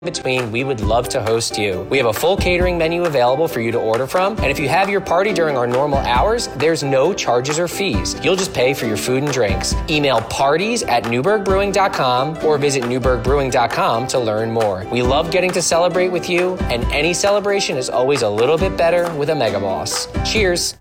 between, we would love to host you. We have a full catering menu available for you to order from, and if you have your party during our normal hours, there's no charges or fees. You'll just pay for your food and drinks. Email parties@newbergbrewing.com or visit newbergbrewing.com to learn more. We love getting to celebrate with you, and any celebration is always a little bit better with a Mega Boss. Cheers.